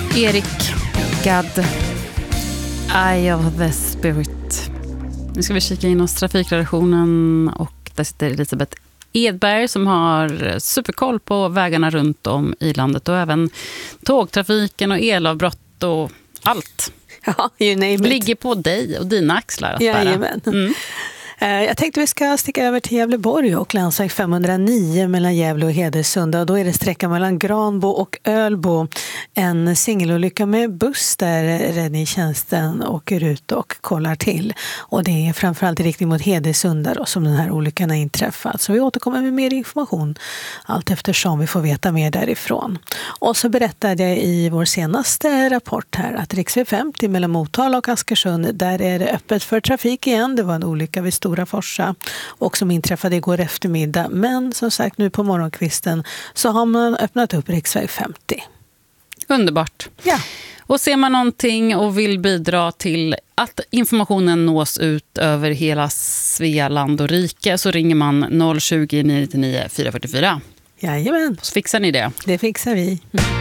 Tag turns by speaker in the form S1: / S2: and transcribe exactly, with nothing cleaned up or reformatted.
S1: Erik Gadd, Eye of the Spirit. Nu ska vi kika in hos trafikredaktionen och där sitter Elisabeth Edberg som har superkoll på vägarna runt om i landet och även tågtrafiken och elavbrott och allt.
S2: Ja, you name it.
S1: Ligger på dig och dina axlar att bära.
S2: Jajamän. Mm. Jag tänkte vi ska sticka över till Gävleborg och landsväg femhundranio mellan Gävle och Hedesunda. Och då är det sträckan mellan Granbo och Ölbo. En singelolycka med buss där räddningstjänsten åker ut och kollar till. Och det är framförallt i riktning mot Hedesunda då, som den här olyckan har inträffat. Så vi återkommer med mer information allt eftersom vi får veta mer därifrån. Och så berättade jag i vår senaste rapport här att riksväg femtio mellan Motala och Askersund, där är det öppet för trafik igen. Det var en olycka vid Stora Forsa och som inträffade igår eftermiddag. Men som sagt, nu på morgonkvisten så har man öppnat upp riksväg femtio.
S1: Underbart.
S2: Ja.
S1: Och ser man någonting och vill bidra till att informationen nås ut över hela Svealand och rike så ringer man noll tjugo, nio nio nio, fyra fyra fyra.
S2: Jajamän.
S1: Så fixar ni det.
S2: Det fixar vi.